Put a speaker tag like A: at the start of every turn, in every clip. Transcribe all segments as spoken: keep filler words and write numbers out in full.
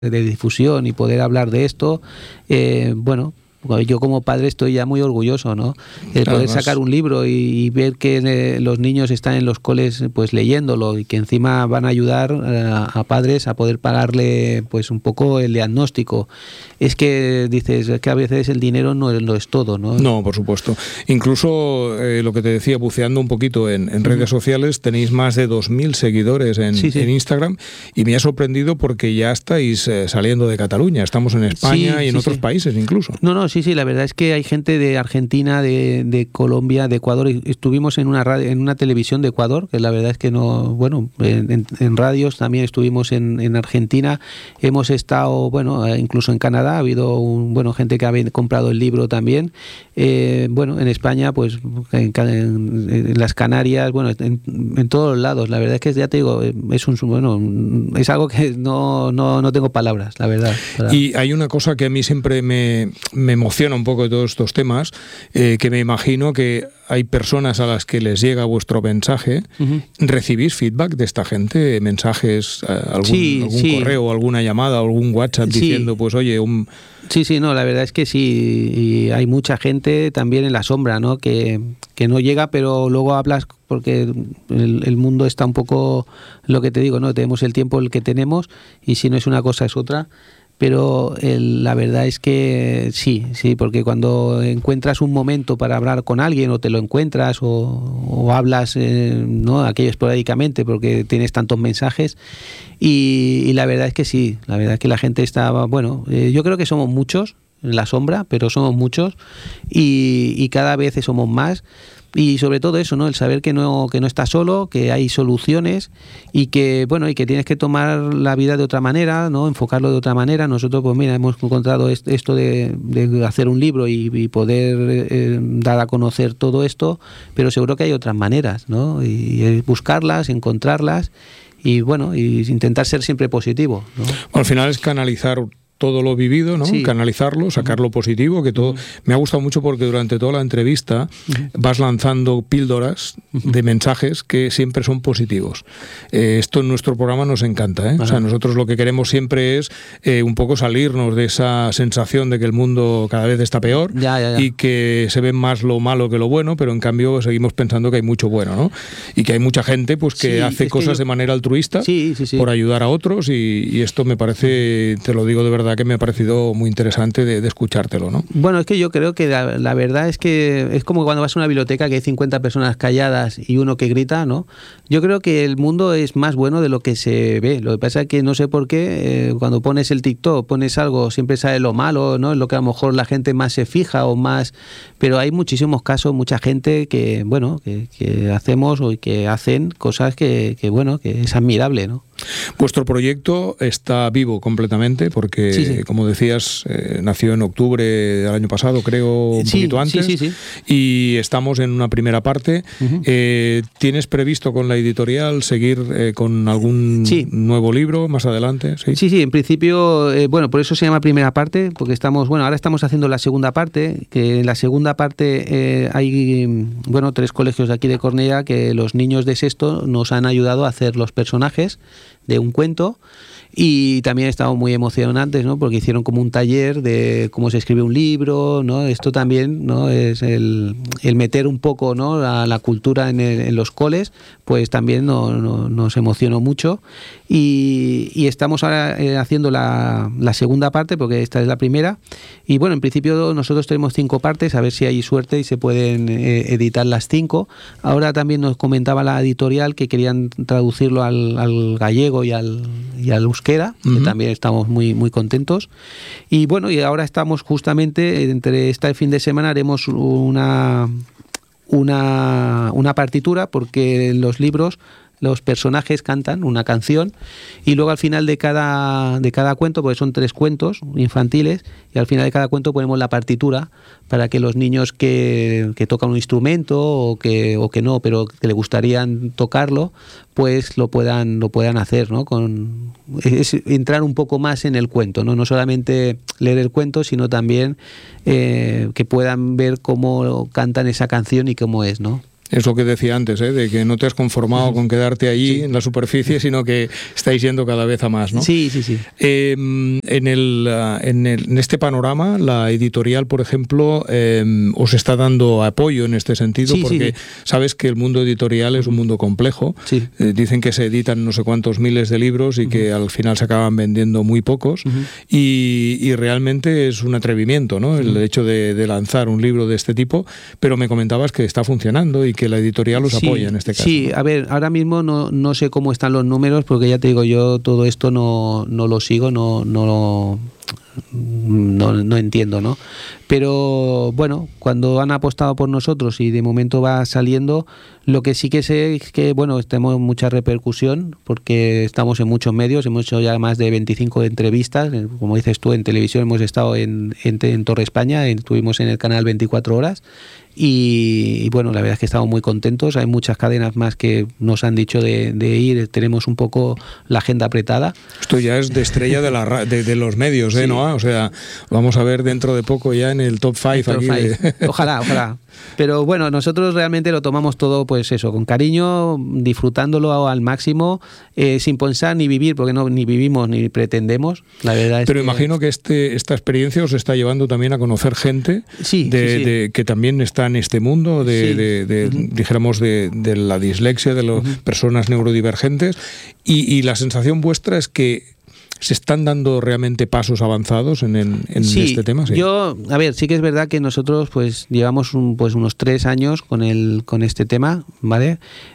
A: de difusión y poder hablar de esto, eh, bueno, yo como padre estoy ya muy orgulloso, ¿no? El poder
B: Además,
A: sacar un libro y, y ver que eh, los niños están en los coles pues leyéndolo y que encima van a ayudar eh, a padres a poder pagarle pues un poco el diagnóstico. Es que dices es que a veces el dinero no es, no es todo, ¿no?
B: No, por supuesto. Incluso eh, lo que te decía, buceando un poquito en, en redes uh-huh. sociales, tenéis más de dos mil seguidores en, sí, sí. en Instagram, y me ha sorprendido porque ya estáis eh, saliendo de Cataluña. Estamos en España sí, y en sí, otros sí. países incluso.
A: No, no, sí, sí, la verdad es que hay gente de Argentina, de, de Colombia, de Ecuador. Estuvimos en una radio, en una televisión de Ecuador, que la verdad es que no, bueno, en, en, en radios también estuvimos en, en Argentina. Hemos estado, bueno, incluso en Canadá ha habido un, bueno, gente que ha comprado el libro también. Eh, bueno, en España, pues en, en, en las Canarias, bueno, en, en todos los lados. La verdad es que ya te digo, es un, bueno, es algo que no, no, no tengo palabras, la verdad. Para...
B: Y hay una cosa que a mí siempre me, me emociona un poco de todos estos temas, eh, que me imagino que hay personas a las que les llega vuestro mensaje. Uh-huh. ¿Recibís feedback de esta gente? ¿Mensajes, algún,
A: sí,
B: algún
A: sí.
B: correo, alguna llamada, algún WhatsApp
A: sí.
B: diciendo, pues oye, un...
A: Sí, sí, no, la verdad es que sí, y hay mucha gente también en la sombra, ¿no? Que, que no llega, pero luego hablas porque el, el mundo está un poco, lo que te digo, ¿no? Tenemos el tiempo el que tenemos y si no es una cosa es otra. Pero el, la verdad es que sí, sí, porque cuando encuentras un momento para hablar con alguien o te lo encuentras o, o hablas, eh, ¿no? Aquello esporádicamente porque tienes tantos mensajes y, y la verdad es que sí, la verdad es que la gente está, bueno, eh, yo creo que somos muchos en la sombra, pero somos muchos y, y cada vez somos más. Y sobre todo eso, ¿no? El saber que no que no estás solo, que hay soluciones y que bueno y que tienes que tomar la vida de otra manera, ¿no? Enfocarlo de otra manera. Nosotros, pues mira, hemos encontrado esto de, de hacer un libro y, y poder eh, dar a conocer todo esto, pero seguro que hay otras maneras, ¿no? Y, y buscarlas, encontrarlas y bueno, y intentar ser siempre positivo, ¿no?
B: Bueno, al final es canalizar todo lo vivido, ¿no? Sí. Canalizarlo, sacar lo positivo, que todo... Uh-huh. Me ha gustado mucho porque durante toda la entrevista uh-huh. vas lanzando píldoras uh-huh. de mensajes que siempre son positivos. Eh, esto en nuestro programa nos encanta, ¿eh? Uh-huh. O sea, nosotros lo que queremos siempre es eh, un poco salirnos de esa sensación de que el mundo cada vez está peor
A: ya, ya, ya.
B: y que se ve más lo malo que lo bueno, pero en cambio seguimos pensando que hay mucho bueno, ¿no? Y que hay mucha gente pues que sí, hace cosas que yo... de manera altruista
A: sí, sí, sí.
B: por ayudar a otros y, y esto me parece, te lo digo de verdad, que me ha parecido muy interesante de, de escuchártelo, ¿no?
A: Bueno, es que yo creo que la, la verdad es que es como cuando vas a una biblioteca que hay cincuenta personas calladas y uno que grita, ¿no? Yo creo que el mundo es más bueno de lo que se ve. Lo que pasa es que no sé por qué eh, cuando pones el TikTok, pones algo, siempre sale lo malo, ¿no? Es lo que a lo mejor la gente más se fija o más... Pero hay muchísimos casos, mucha gente que, bueno, que, que hacemos o que hacen cosas que, que, bueno, que es admirable, ¿no?
B: Vuestro proyecto está vivo completamente porque, sí, sí. como decías, eh, nació en octubre del año pasado, creo, un
A: sí,
B: poquito antes,
A: sí, sí, sí.
B: y estamos en una primera parte. Uh-huh. Eh, ¿Tienes previsto con la editorial seguir eh, con algún sí. nuevo libro más adelante? Sí,
A: sí, sí en principio, eh, bueno, por eso se llama primera parte, porque estamos, bueno, ahora estamos haciendo la segunda parte, que en la segunda parte eh, hay, bueno, tres colegios de aquí de Cornellà que los niños de sexto nos han ayudado a hacer los personajes de un cuento y también estamos muy emocionantes, ¿no? Porque hicieron como un taller de cómo se escribe un libro, ¿no? Esto también, ¿no? Es el, el meter un poco, ¿no? la, la cultura en, el, en los coles, pues también no, no, nos emocionó mucho y, y estamos ahora eh, haciendo la, la segunda parte porque esta es la primera y bueno, en principio nosotros tenemos cinco partes, a ver si hay suerte y se pueden eh, editar las cinco. Ahora también nos comentaba la editorial que querían traducirlo al, al gallego y al, y al euskera, uh-huh. que también estamos muy, muy contentos. Y bueno, y ahora estamos justamente, entre este fin de semana haremos una, una, una partitura, porque en los libros los personajes cantan una canción y luego al final de cada, de cada cuento, porque son tres cuentos infantiles, y al final de cada cuento ponemos la partitura para que los niños que, que tocan un instrumento o que, o que no, pero que le gustaría tocarlo, pues lo puedan, lo puedan hacer, ¿no? Con, es entrar un poco más en el cuento, ¿no? No solamente leer el cuento, sino también eh, que puedan ver cómo cantan esa canción y cómo es, ¿no?
B: Es lo que decía antes, ¿eh? De que no te has conformado con quedarte allí sí. en la superficie, sino que estáis yendo cada vez a más, ¿no?
A: Sí, sí, sí.
B: Eh, en, el, en, el, en este panorama, la editorial, por ejemplo, eh, os está dando apoyo en este sentido,
A: sí,
B: porque
A: sí.
B: sabes que el mundo editorial es un mundo complejo.
A: Sí.
B: Eh, dicen que se editan no sé cuántos miles de libros y uh-huh. que al final se acaban vendiendo muy pocos. Uh-huh. y, y realmente es un atrevimiento, ¿no? El uh-huh. hecho de, de lanzar un libro de este tipo, pero me comentabas que está funcionando y que la editorial os
A: sí,
B: apoya en este caso.
A: Sí,
B: ¿no?
A: A ver, ahora mismo no, no sé cómo están los números, porque ya te digo, yo todo esto no, no lo sigo, no, no, no, no entiendo, ¿no? Pero bueno, cuando han apostado por nosotros y de momento va saliendo, lo que sí que sé es que, bueno, tenemos mucha repercusión porque estamos en muchos medios, hemos hecho ya más de veinticinco entrevistas, como dices tú, en televisión hemos estado en, en, en Torre España, estuvimos en el canal veinticuatro horas. Y, y bueno, la verdad es que estamos muy contentos. Hay muchas cadenas más que nos han dicho de, de ir. Tenemos un poco la agenda apretada.
B: Esto ya es de estrella de, la, de, de los medios, ¿eh, sí. Noa? O sea, vamos a ver dentro de poco ya en el top cinco aquí.
A: De... Ojalá, ojalá. Pero bueno, nosotros realmente lo tomamos todo, pues eso, con cariño, disfrutándolo al máximo, eh, sin pensar ni vivir, porque no ni vivimos ni pretendemos. La verdad es
B: Pero
A: que...
B: imagino que este esta experiencia os está llevando también a conocer gente
A: sí,
B: de,
A: sí, sí.
B: De, que también está en este mundo de, sí. de, de uh-huh. dijéramos, de, de la dislexia, de las uh-huh. personas neurodivergentes, y, y la sensación vuestra es que ¿se están dando realmente pasos avanzados en, en, en
A: sí,
B: este tema? Sí,
A: yo, a ver, sí que es verdad que nosotros pues llevamos un, pues unos tres años con el con este tema, ¿vale?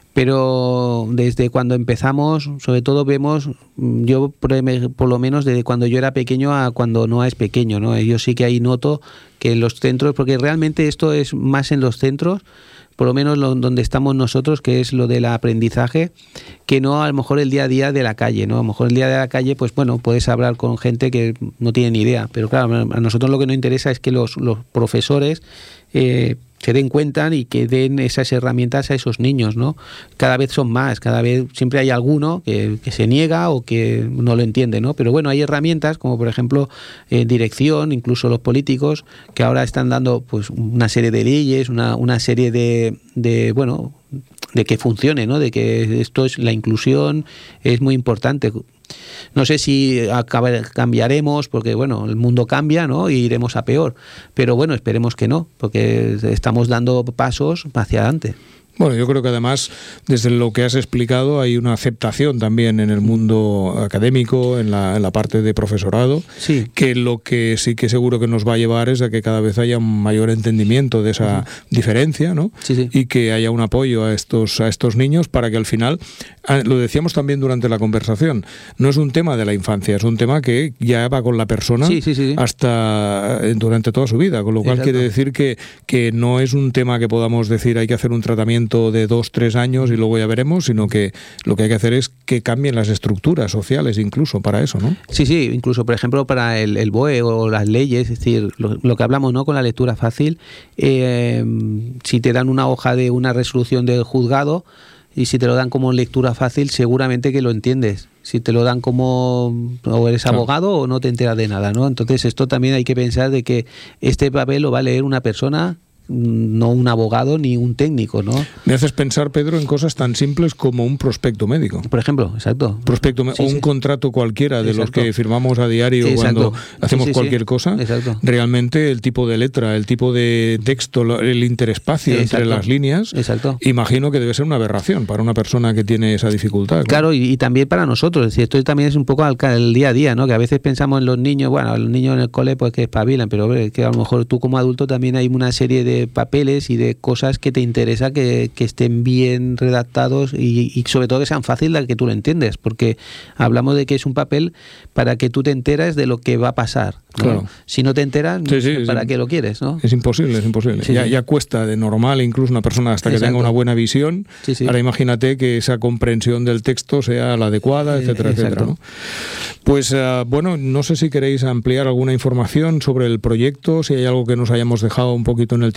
A: Pero desde cuando empezamos, sobre todo vemos, yo por, por lo menos desde cuando yo era pequeño a cuando Noa es pequeño, ¿no? Yo sí que ahí noto que en los centros, porque realmente esto es más en los centros, por lo menos lo, donde estamos nosotros, que es lo del aprendizaje, que no a lo mejor el día a día de la calle, ¿no? A lo mejor el día de la calle, pues bueno, puedes hablar con gente que no tiene ni idea, pero claro, a nosotros lo que nos interesa es que los, los profesores eh, se den cuenta y que den esas herramientas a esos niños, ¿no? Cada vez son más, cada vez siempre hay alguno que, que se niega o que no lo entiende, ¿no? Pero bueno, hay herramientas como por ejemplo eh, dirección, incluso los políticos, que ahora están dando pues una serie de leyes, una, una serie de, de, bueno, de que funcione, ¿no? De que esto es la inclusión, es muy importante. No sé si cambiaremos, porque bueno, el mundo cambia, ¿no? Y iremos a peor. Pero bueno, esperemos que no, porque estamos dando pasos hacia adelante.
B: Bueno, yo creo que además, desde lo que has explicado, hay una aceptación también en el mundo académico, en la, en la parte de profesorado,
A: sí.
B: que lo que sí que seguro que nos va a llevar es a que cada vez haya un mayor entendimiento de esa uh-huh. diferencia, ¿no?
A: Sí, sí.
B: Y que haya un apoyo a estos, a estos niños para que al final, lo decíamos también durante la conversación, no es un tema de la infancia, es un tema que ya va con la persona
A: sí, sí, sí.
B: hasta durante toda su vida, con lo cual
A: Exacto.
B: quiere decir que, que no es un tema que podamos decir hay que hacer un tratamiento de dos, tres años y luego ya veremos, sino que lo que hay que hacer es que cambien las estructuras sociales incluso para eso, ¿no?
A: Sí, sí, incluso por ejemplo para el, el B O E o las leyes, es decir, lo, lo que hablamos, ¿no? Con la lectura fácil, eh, si te dan una hoja de una resolución del juzgado y si te lo dan como lectura fácil, seguramente que lo entiendes. Si te lo dan como o eres
B: claro.
A: abogado o no te enteras de nada, ¿no? Entonces esto también hay que pensar de que este papel lo va a leer una persona, no un abogado ni un técnico, ¿no?
B: Me haces pensar, Pedro, en cosas tan simples como un prospecto médico.
A: Por ejemplo, exacto.
B: Prospecto
A: sí,
B: o un
A: sí.
B: contrato cualquiera de
A: exacto.
B: los que firmamos a diario
A: exacto.
B: cuando hacemos
A: sí, sí,
B: cualquier
A: sí.
B: cosa.
A: Exacto.
B: Realmente el tipo de letra, el tipo de texto, el interespacio
A: exacto.
B: entre las líneas,
A: exacto.
B: imagino que debe ser una aberración para una persona que tiene esa dificultad, ¿no?
A: Claro, y, y también para nosotros. Es decir, esto también es un poco al, el día a día, ¿no? Que a veces pensamos en los niños, bueno, los niños en el cole pues que espabilan, pero es que a lo mejor tú como adulto también hay una serie de papeles y de cosas que te interesa que, que estén bien redactados y, y sobre todo que sean fáciles que tú lo entiendes, porque hablamos de que es un papel para que tú te enteras de lo que va a pasar, ¿no?
B: Claro.
A: Si no te enteras,
B: sí, sí,
A: ¿para
B: sí.
A: qué lo quieres, no?
B: Es imposible, es imposible.
A: Sí,
B: ya,
A: sí.
B: ya cuesta de normal incluso una persona hasta que
A: exacto.
B: tenga una buena visión.
A: Sí, sí.
B: Ahora imagínate que esa comprensión del texto sea la adecuada, etcétera,
A: eh,
B: etcétera, ¿no? Pues uh, bueno, no sé si queréis ampliar alguna información sobre el proyecto, si hay algo que nos hayamos dejado un poquito en el tintero.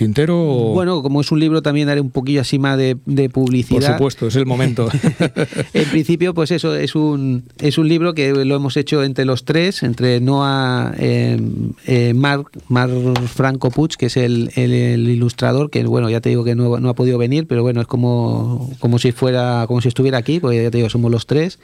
B: tintero? O...
A: Bueno, como es un libro también haré un poquillo así más de, de publicidad.
B: Por supuesto, es el momento.
A: En principio, pues eso, es un, es un libro que lo hemos hecho entre los tres, entre Noa, eh, eh, Marc, Marc Franco Puig, que es el, el, el ilustrador, que bueno, ya te digo que no, no ha podido venir, pero bueno, es como, como si fuera, como si estuviera aquí, porque ya te digo, somos los tres.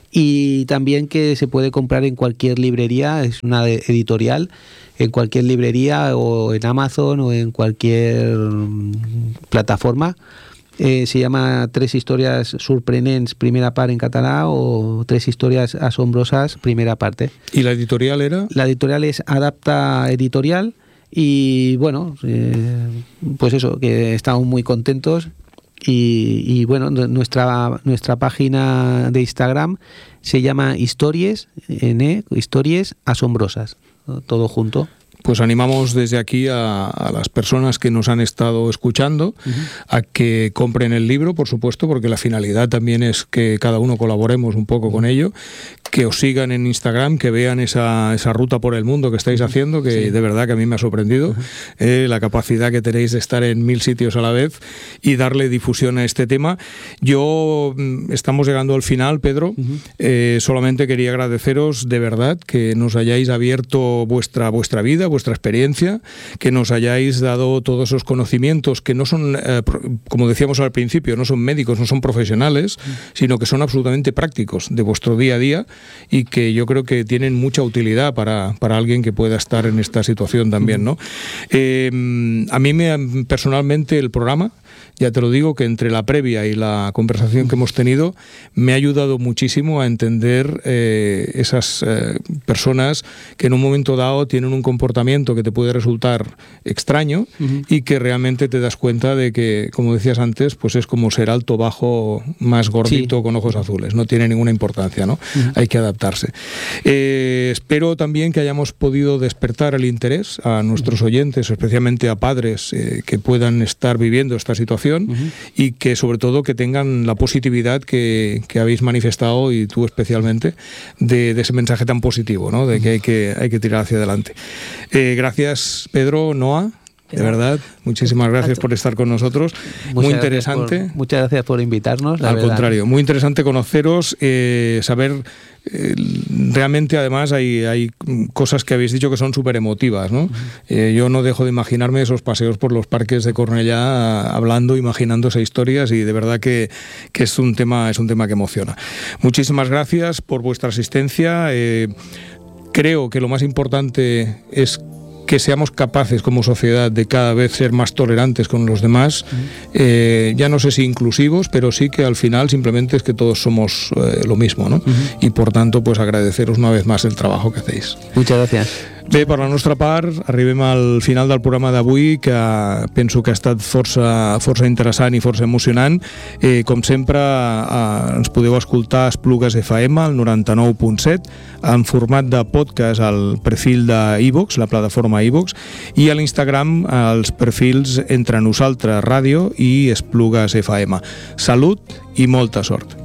A: Y también que se puede comprar en cualquier librería, es una editorial, en cualquier librería o en Amazon o en cualquier plataforma. Eh, se llama Tres historias sorprenents, primera part en catalán, o Tres historias asombrosas, primera parte.
B: ¿Y la editorial era?
A: La editorial es Adapta Editorial y bueno, eh, pues eso, que estamos muy contentos. Y, y bueno, nuestra nuestra página de Instagram se llama Historias, N, Historias Asombrosas, todo junto.
B: Pues animamos desde aquí a, a las personas que nos han estado escuchando uh-huh. a que compren el libro, por supuesto, porque la finalidad también es que cada uno colaboremos un poco con ello, que os sigan en Instagram, que vean esa, esa ruta por el mundo que estáis haciendo, que sí. de verdad que a mí me ha sorprendido, uh-huh. eh, la capacidad que tenéis de estar en mil sitios a la vez y darle difusión a este tema. Yo, estamos llegando al final, Pedro, uh-huh. eh, solamente quería agradeceros de verdad que nos hayáis abierto vuestra, vuestra vida, vuestra experiencia, que nos hayáis dado todos esos conocimientos que no son, eh, como decíamos al principio, no son médicos, no son profesionales, sino que son absolutamente prácticos de vuestro día a día y que yo creo que tienen mucha utilidad para, para alguien que pueda estar en esta situación también, ¿no? Eh, a mí me, personalmente el programa, ya te lo digo, que entre la previa y la conversación que hemos tenido me ha ayudado muchísimo a entender eh, esas eh, personas que en un momento dado tienen un comportamiento que te puede resultar extraño uh-huh. y que realmente te das cuenta de que, como decías antes, pues es como ser alto, bajo, más gordito, sí. con ojos azules. No tiene ninguna importancia, ¿no? Uh-huh. Hay que adaptarse. Eh, espero también que hayamos podido despertar el interés a nuestros oyentes, especialmente a padres eh, que puedan estar viviendo esta situación. Uh-huh. Y que sobre todo que tengan la positividad que, que habéis manifestado, y tú especialmente, de, de ese mensaje tan positivo, ¿no? De que hay que, hay que tirar hacia adelante. Eh, gracias, Pedro, Noa. De verdad, muchísimas gracias por estar con nosotros. Muchas muy interesante.
A: Por, muchas gracias por invitarnos.
B: Al verdad. contrario, muy interesante conoceros, eh, saber eh, realmente, además, hay, hay cosas que habéis dicho que son súper emotivas, ¿no? Uh-huh. Eh, yo no dejo de imaginarme esos paseos por los parques de Cornellá, hablando, imaginándose historias, y de verdad que, que es un tema, es un tema que emociona. Muchísimas gracias por vuestra asistencia. Eh, creo que lo más importante es que seamos capaces como sociedad de cada vez ser más tolerantes con los demás, eh, ya no sé si inclusivos, pero sí que al final simplemente es que todos somos eh, lo mismo, no? Uh-huh. Y por tanto, pues agradeceros una vez más el trabajo que hacéis.
A: Muchas gracias.
B: Bé, per la nostra part, arribem al final del programa d'avui, que penso que ha estat força, força interessant i força emocionant. Eh, com sempre, eh, ens podeu escoltar a Esplugues F M, al noranta-nou punt set, en format de podcast al perfil d'iVox, la plataforma iVox, i a l'Instagram als perfils Entre Nosaltres Ràdio i Esplugues F M. Salut i molta sort.